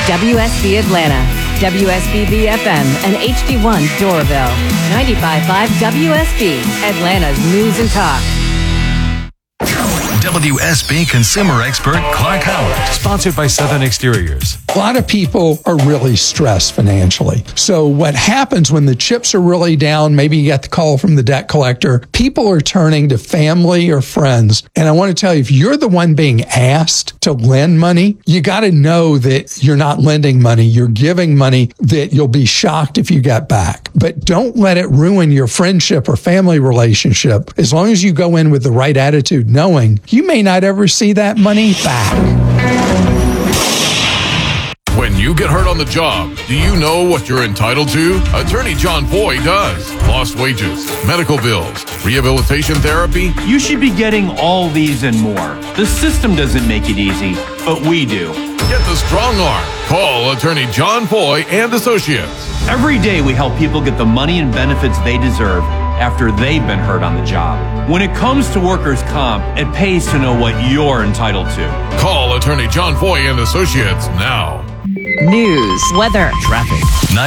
WSB Atlanta, WSBB FM, and HD1 Doraville. 95.5 WSB, Atlanta's News and Talk. WSB consumer expert Clark Howard. Sponsored by Southern Exteriors. A lot of people are really stressed financially. So what happens when the chips are really down, maybe you get the call from the debt collector, people are turning to family or friends. And I want to tell you, if you're the one being asked to lend money, you got to know that you're not lending money, you're giving money that you'll be shocked if you get back. But don't let it ruin your friendship or family relationship. As long as you go in with the right attitude, knowing you may not ever see that money back. When you get hurt on the job, do you know what you're entitled to? Attorney John Foy does. Lost wages, medical bills, rehabilitation therapy. You should be getting all these and more. The system doesn't make it easy, but we do. Get the strong arm. Call Attorney John Foy and Associates. Every day we help people get the money and benefits they deserve after they've been hurt on the job. When it comes to workers' comp, it pays to know what you're entitled to. Call Attorney John Foy and Associates now. News, weather, Traffic.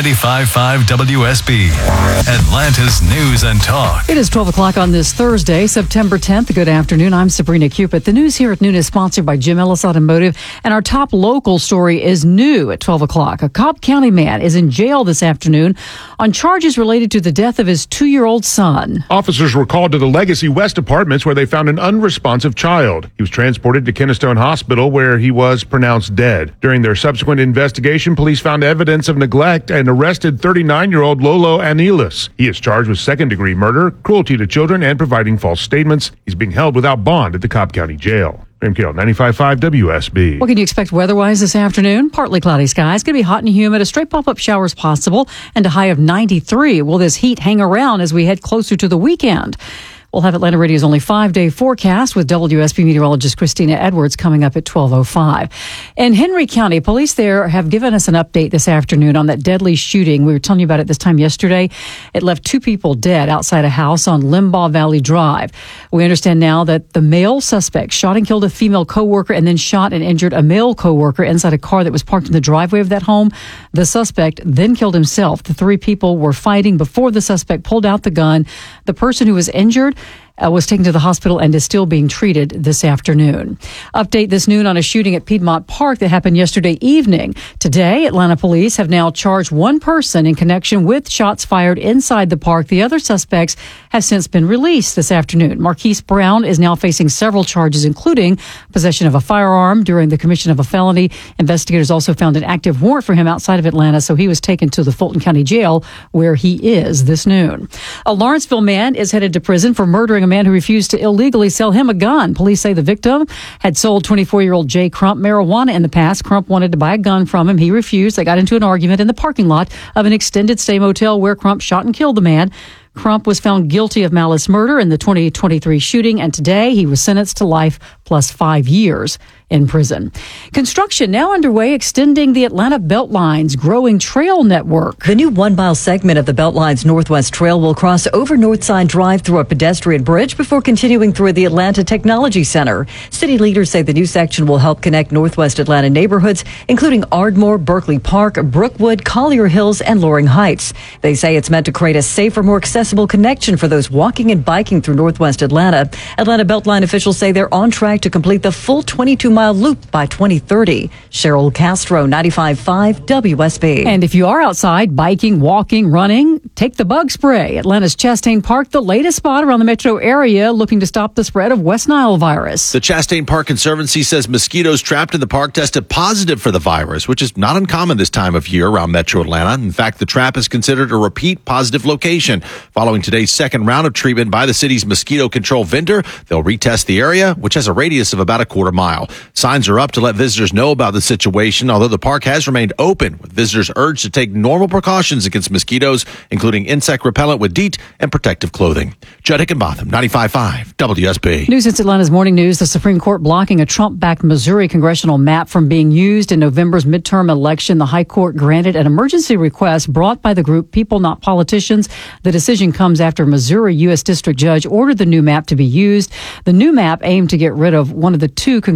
95.5 WSB. Atlanta's News and Talk. It is 12 o'clock on this Thursday, September 10th. Good afternoon. I'm Sabrina Cupid. The news here at noon is sponsored by Jim Ellis Automotive, and our top local story is new at 12 o'clock. A Cobb County man is in jail this afternoon on charges related to the death of his 2-year-old son. Officers were called to the Legacy West apartments where they found an unresponsive child. He was transported to Kennestone Hospital where he was pronounced dead. During their subsequent investigation, police found evidence of neglect and arrested 39-year-old Lolo Anilis. He is charged with second-degree murder, cruelty to children, and providing false statements. He's being held without bond at the Cobb County Jail. Graham Carroll, 95.5 WSB. What can you expect weather-wise this afternoon? Partly cloudy skies. Going to be hot and humid. A stray pop-up showers possible and a high of 93. Will this heat hang around as we head closer to the weekend? We'll have Atlanta Radio's only 5-day forecast with WSB meteorologist Christina Edwards coming up at 12:05. In Henry County, police there have given us an update this afternoon on that deadly shooting. We were telling you about it this time yesterday. It left 2 people dead outside a house on Limbaugh Valley Drive. We understand now that the male suspect shot and killed a female coworker and then shot and injured a male coworker inside a car that was parked in the driveway of that home. The suspect then killed himself. The 3 people were fighting before the suspect pulled out the gun. The person who was injured was taken to the hospital and is still being treated this afternoon. Update this noon on a shooting at Piedmont Park that happened yesterday evening. Today, Atlanta police have now charged 1 person in connection with shots fired inside the park. The other suspects have since been released this afternoon. Marquise Brown is now facing several charges, including possession of a firearm during the commission of a felony. Investigators also found an active warrant for him outside of Atlanta, so he was taken to the Fulton County Jail, where he is this noon. A Lawrenceville man is headed to prison for murdering a man who refused to illegally sell him a gun. Police say the victim had sold 24-year-old Jay Crump marijuana in the past. Crump wanted to buy a gun from him. He refused. They got into an argument in the parking lot of an extended stay motel where Crump shot and killed the man. Crump was found guilty of malice murder in the 2023 shooting, and today he was sentenced to life plus 5 years in prison. Construction now underway extending the Atlanta Beltline's growing trail network. The new 1-mile segment of the Beltline's Northwest Trail will cross over Northside Drive through a pedestrian bridge before continuing through the Atlanta Technology Center. City leaders say the new section will help connect Northwest Atlanta neighborhoods, including Ardmore, Berkeley Park, Brookwood, Collier Hills, and Loring Heights. They say it's meant to create a safer, more accessible connection for those walking and biking through Northwest Atlanta. Atlanta Beltline officials say they're on track to complete the full 22-mile loop by 2030. Cheryl Castro, 95.5 WSB. And if you are outside biking, walking, running, take the bug spray. Atlanta's Chastain Park, the latest spot around the metro area looking to stop the spread of West Nile virus. The Chastain Park Conservancy says mosquitoes trapped in the park tested positive for the virus, which is not uncommon this time of year around metro Atlanta. In fact, the trap is considered a repeat positive location. Following today's second round of treatment by the city's mosquito control vendor, they'll retest the area, which has a radius of about a quarter mile. Signs are up to let visitors know about the situation, although the park has remained open, with visitors urged to take normal precautions against mosquitoes, including insect repellent with DEET and protective clothing. Judd Hickenbotham, 95.5 WSB. News since Atlanta's Morning News, the Supreme Court blocking a Trump-backed Missouri congressional map from being used in November's midterm election. The High Court granted an emergency request brought by the group People Not Politicians. The decision comes after Missouri U.S. District Judge ordered the new map to be used. The new map aimed to get rid of one of the 2 congressional seats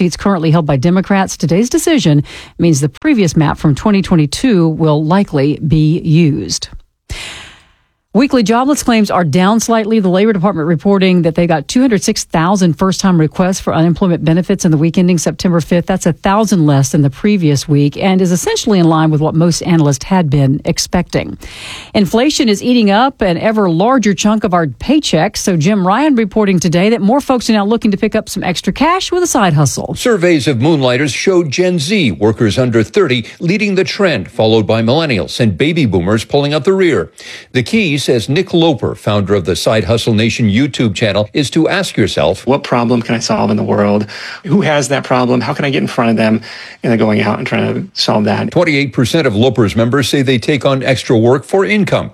seats currently held by Democrats. Today's decision means the previous map from 2022 will likely be used. Weekly jobless claims are down slightly. The Labor Department reporting that they got 206,000 first-time requests for unemployment benefits in the week ending September 5th. That's 1,000 less than the previous week and is essentially in line with what most analysts had been expecting. Inflation is eating up an ever larger chunk of our paychecks. So Jim Ryan reporting today that more folks are now looking to pick up some extra cash with a side hustle. Surveys of Moonlighters showed Gen Z, workers under 30, leading the trend, followed by millennials and baby boomers pulling up the rear. The key, says Nick Loper, founder of the Side Hustle Nation YouTube channel, is to ask yourself, what problem can I solve in the world? Who has that problem? How can I get in front of them? And then going out and trying to solve that. 28% of Loper's members say they take on extra work for income,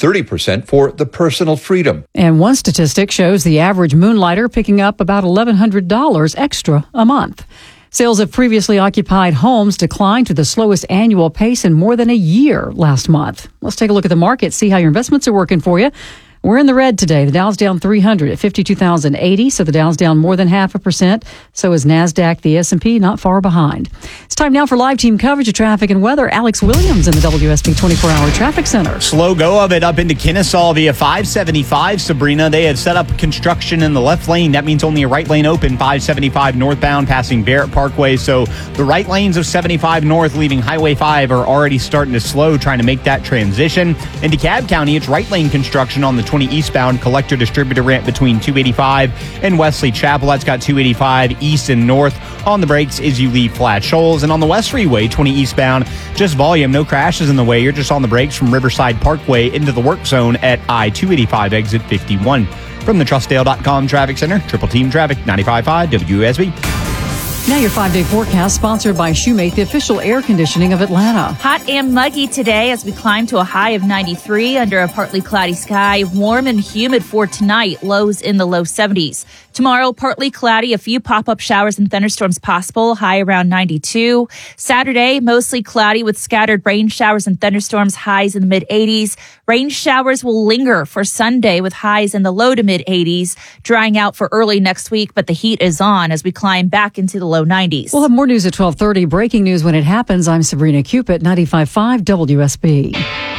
30% for the personal freedom. And one statistic shows the average moonlighter picking up about $1,100 extra a month. Sales of previously occupied homes declined to the slowest annual pace in more than a year last month. Let's take a look at the market, see how your investments are working for you. We're in the red today. The Dow's down 300 at 52,080, so the Dow's down more than 0.5%. So is NASDAQ. The S&P not far behind. It's time now for live team coverage of traffic and weather. Alex Williams in the WSB 24-hour traffic center. Slow go of it up into Kennesaw via 575, Sabrina. They have set up construction in the left lane. That means only a right lane open, 575 northbound, passing Barrett Parkway. So the right lanes of 75 north leaving Highway 5 are already starting to slow, trying to make that transition. In DeKalb County, it's right lane construction on the 20 eastbound collector distributor ramp between 285 and Wesley Chapel. That's got 285 east and north on the brakes as you leave Flat Shoals. And on the West Freeway, 20 eastbound, just volume, no crashes in the way. You're just on the brakes from Riverside Parkway into the work zone at I-285 exit 51. From the Trustdale.com Traffic Center, Triple Team Traffic, 95.5 WSB. Now your 5-day forecast sponsored by Shoemate, the official air conditioning of Atlanta. Hot and muggy today as we climb to a high of 93 under a partly cloudy sky. Warm and humid for tonight, lows in the low 70s. Tomorrow, partly cloudy, a few pop-up showers and thunderstorms possible, high around 92. Saturday, mostly cloudy with scattered rain showers and thunderstorms, highs in the mid-80s. Rain showers will linger for Sunday with highs in the low to mid-80s, drying out for early next week, but the heat is on as we climb back into the low 90s. We'll have more news at 12:30. Breaking news when it happens. I'm Sabrina Cupid, 95.5 WSB.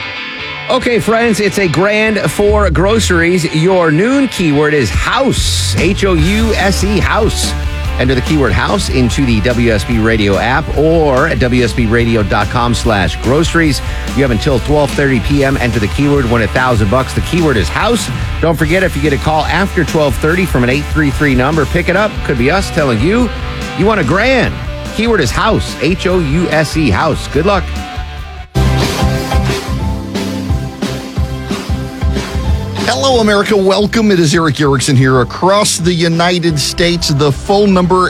Okay, friends, it's a grand for groceries. Your noon keyword is house, House, house. Enter the keyword house into the WSB Radio app or at WSBradio.com/groceries. You have until 12:30 p.m. Enter the keyword, win $1,000. The keyword is house. Don't forget, if you get a call after 12:30 from an 833 number, pick it up. Could be us telling you you want a grand. Keyword is house, House, house. Good luck. Hello, America. Welcome. It is Eric Erickson here across the United States. The phone number,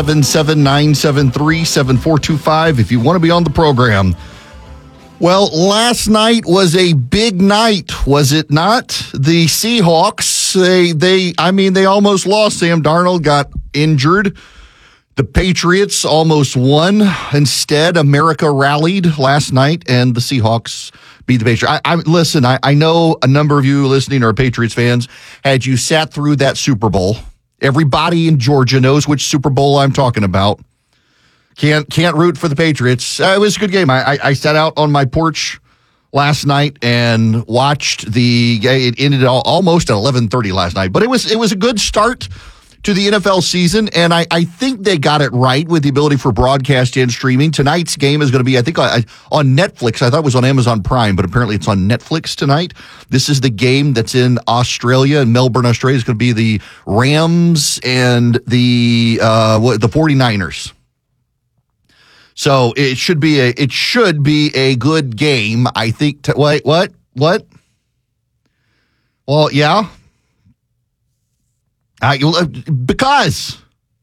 877-973-7425, if you want to be on the program. Well, last night was a big night, was it not? The Seahawks, they almost lost. Sam Darnold got injured. The Patriots almost won. Instead, America rallied last night, and the Seahawks beat the Patriots. Listen, I know a number of you listening are Patriots fans. Had you sat through that Super Bowl, everybody in Georgia knows which Super Bowl I'm talking about. Can't root for the Patriots. It was a good game. I sat out on my porch last night and watched it ended almost at 11:30 last night. But it was a good start to the NFL season, and I think they got it right with the ability for broadcast and streaming. Tonight's game is going to be, I think, on Netflix. I thought it was on Amazon Prime, but apparently it's on Netflix tonight. This is the game that's in Australia, in Melbourne, Australia. It's going to be the Rams and the 49ers. So it should be a good game, I think. Wait, what? Well, yeah. Because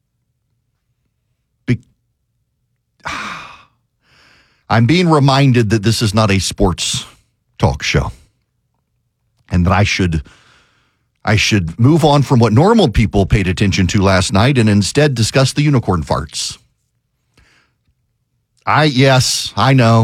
I'm being reminded that this is not a sports talk show, and that I should move on from what normal people paid attention to last night and instead discuss the unicorn farts. Yes, I know.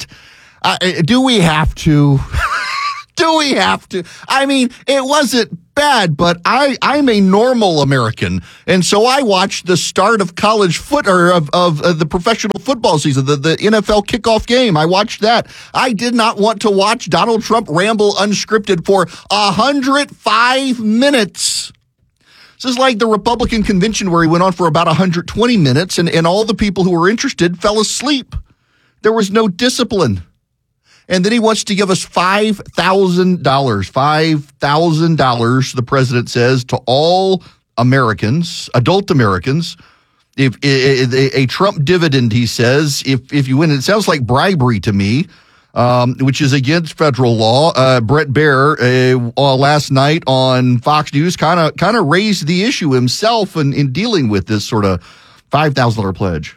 Do we have to? Do we have to? I mean, it wasn't bad, but I'm a normal American. And so I watched the start of college of the professional football season, the NFL kickoff game. I watched that. I did not want to watch Donald Trump ramble unscripted for 105 minutes. This is like the Republican convention where he went on for about 120 minutes and all the people who were interested fell asleep. There was no discipline. And then he wants to give us $5,000. $5,000, the president says, to all Americans, adult Americans. If a Trump dividend, he says, if you win, it sounds like bribery to me, which is against federal law. Brett Baier last night on Fox News kind of raised the issue himself in dealing with this sort of $5,000 pledge.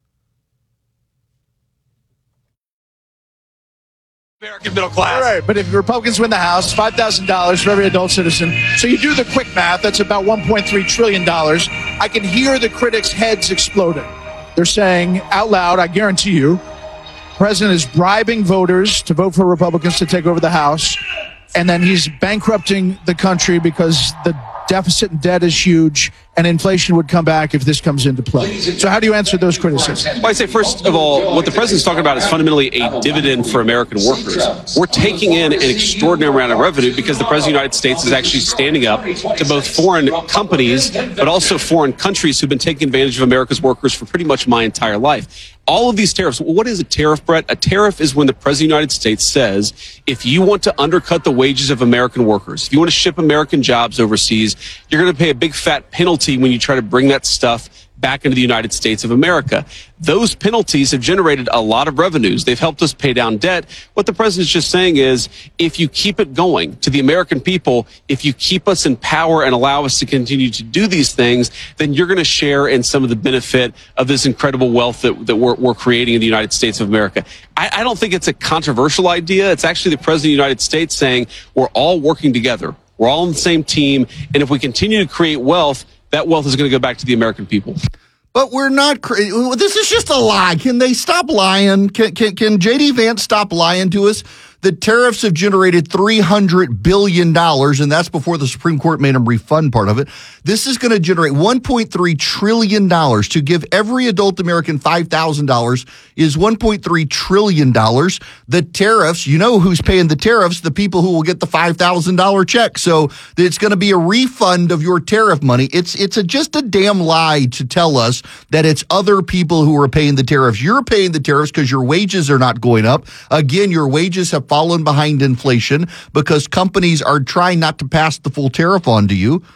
American middle class. Right, but if Republicans win the House, $5,000 for every adult citizen. So you do the quick math, that's about $1.3 trillion. I can hear the critics' heads exploding. They're saying out loud, I guarantee you, the president is bribing voters to vote for Republicans to take over the House, and then he's bankrupting the country because the deficit and debt is huge, and inflation would come back if this comes into play. So how do you answer those criticisms? Well, I'd say, first of all, what the president's talking about is fundamentally a dividend for American workers. We're taking in an extraordinary amount of revenue because the president of the United States is actually standing up to both foreign companies, but also foreign countries who've been taking advantage of America's workers for pretty much my entire life. All of these tariffs, what is a tariff, Brett? A tariff is when the president of the United States says, if you want to undercut the wages of American workers, if you want to ship American jobs overseas, you're going to pay a big fat penalty when you try to bring that stuff back into the United States of America. Those penalties have generated a lot of revenues. They've helped us pay down debt. What the president's just saying is, if you keep it going to the American people, if you keep us in power and allow us to continue to do these things, then you're going to share in some of the benefit of this incredible wealth that we're creating in the United States of America. I don't think it's a controversial idea. It's actually the president of the United States saying we're all working together. We're all on the same team. And if we continue to create wealth, that wealth is going to go back to the American people. But we're not. This is just a lie. Can they stop lying? Can J.D. Vance stop lying to us? The tariffs have generated $300 billion, and that's before the Supreme Court made them refund part of it. This is going to generate $1.3 trillion. To give every adult American $5,000 is $1.3 trillion. The tariffs, you know who's paying the tariffs? The people who will get the $5,000 check. So it's going to be a refund of your tariff money. It's just a damn lie to tell us that it's other people who are paying the tariffs. You're paying the tariffs because your wages are not going up. Again, your wages have fallen behind inflation because companies are trying not to pass the full tariff on to you.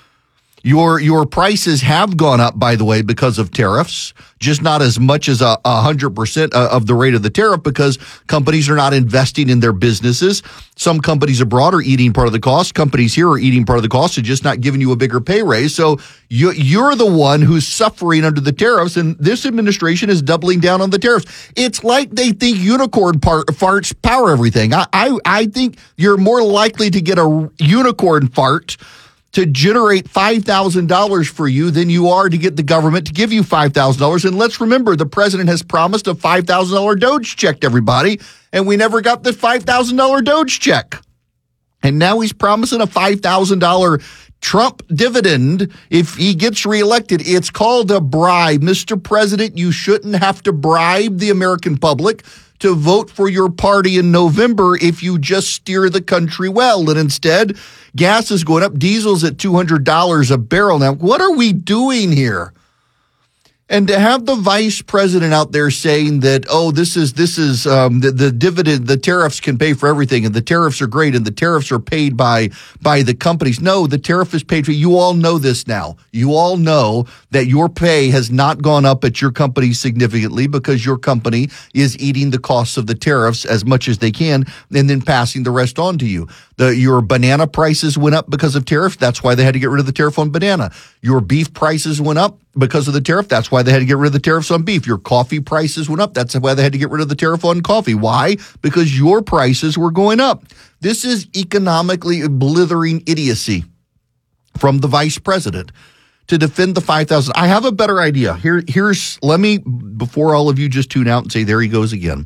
Your prices have gone up, by the way, because of tariffs, just not as much as 100% of the rate of the tariff because companies are not investing in their businesses. Some companies abroad are eating part of the cost. Companies here are eating part of the cost and just not giving you a bigger pay raise. So you're the one who's suffering under the tariffs, and this administration is doubling down on the tariffs. It's like they think unicorn farts power everything. I think you're more likely to get a unicorn fart to generate $5,000 for you than you are to get the government to give you $5,000. And let's remember, the president has promised a $5,000 Doge check to everybody, and we never got the $5,000 Doge check. And now he's promising a $5,000 Trump dividend if he gets reelected. It's called a bribe. Mr. President, you shouldn't have to bribe the American public to vote for your party in November if you just steer the country well. And instead, gas is going up. Diesel's at $200 a barrel now. What are we doing here? And to have the vice president out there saying that, oh, this is the dividend, the tariffs can pay for everything, and the tariffs are great, and the tariffs are paid by the companies. No, the tariff is paid for. You all know this now. You all know that your pay has not gone up at your company significantly because your company is eating the costs of the tariffs as much as they can and then passing the rest on to you. Your banana prices went up because of tariffs. That's why they had to get rid of the tariff on banana. Your beef prices went up because of the tariff. That's why they had to get rid of the tariffs on beef. Your coffee prices went up. That's why they had to get rid of the tariff on coffee. Why? Because your prices were going up. This is economically blithering idiocy from the vice president to defend the 5,000. I have a better idea. Let me, before all of you just tune out and say, there he goes again.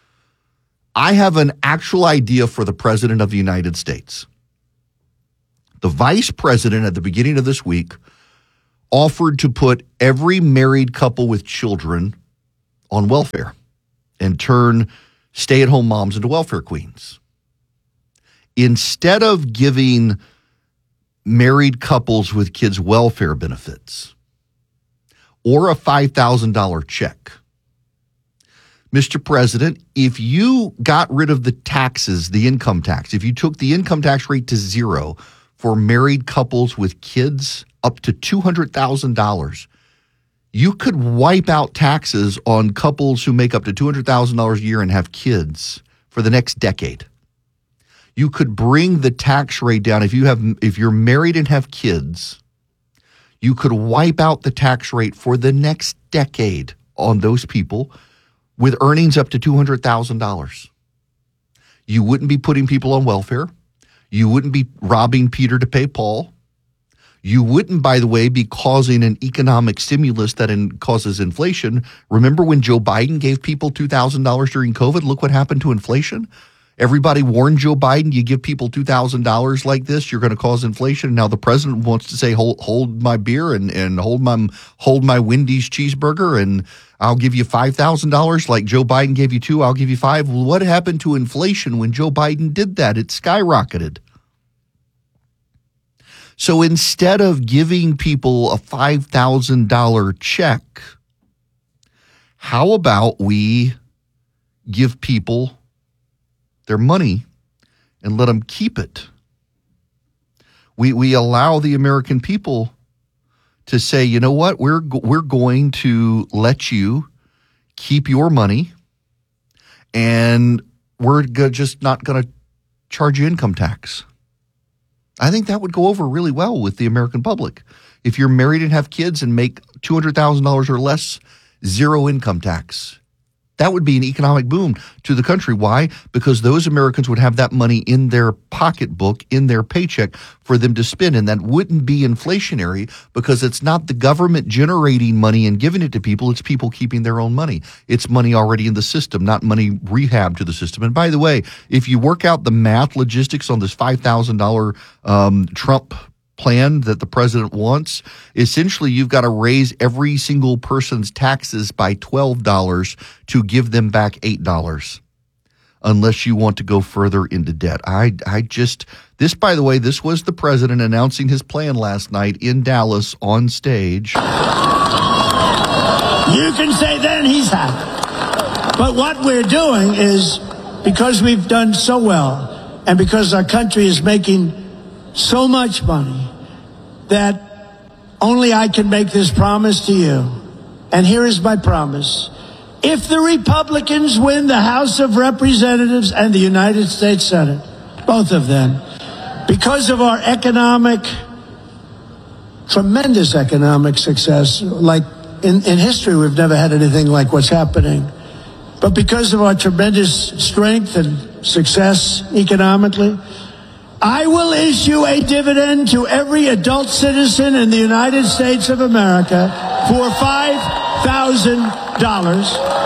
I have an actual idea for the president of the United States. The vice president at the beginning of this week offered to put every married couple with children on welfare and turn stay-at-home moms into welfare queens. Instead of giving married couples with kids welfare benefits or a $5,000 check, Mr. President, if you got rid of the taxes, the income tax, if you took the income tax rate to zero for married couples with kids up to $200,000, you could wipe out taxes on couples who make up to $200,000 a year and have kids for the next decade. You could bring the tax rate down. If you're married and have kids, you could wipe out the tax rate for the next decade on those people with earnings up to $200,000. You wouldn't be putting people on welfare. You wouldn't be robbing Peter to pay Paul. You wouldn't, by the way, be causing an economic stimulus that causes inflation. Remember when Joe Biden gave people $2,000 during COVID? Look what happened to inflation. Everybody warned Joe Biden, you give people $2,000 like this, you're going to cause inflation. Now the president wants to say, hold my beer and hold my Wendy's cheeseburger, and I'll give you $5,000 like Joe Biden gave you $2,000, I'll give you $5,000. Well, what happened to inflation when Joe Biden did that? It skyrocketed. So instead of giving people a $5,000 check, how about we give people their money and let them keep it? We allow the American people to say, you know what, we're going to let you keep your money, and we're just not going to charge you income tax. I think that would go over really well with the American public. If you're married and have kids and make $200,000 or less, zero income tax. That would be an economic boom to the country. Why? Because those Americans would have that money in their pocketbook, in their paycheck for them to spend. And that wouldn't be inflationary because it's not the government generating money and giving it to people. It's people keeping their own money. It's money already in the system, not money rehabbed to the system. And by the way, if you work out the math logistics on this $5,000 Trump plan that the president wants, essentially you've got to raise every single person's taxes by $12 to give them back $8, unless you want to go further into debt. This, by the way, this was the president announcing his plan last night in Dallas on stage. You can say then he's happy. But what we're doing is, because we've done so well and because our country is making so much money, that only I can make this promise to you. And here is my promise. If the Republicans win the House of Representatives and the United States Senate, both of them, because of our tremendous economic success, like in history, we've never had anything like what's happening. But because of our tremendous strength and success economically, I will issue a dividend to every adult citizen in the United States of America for $5,000.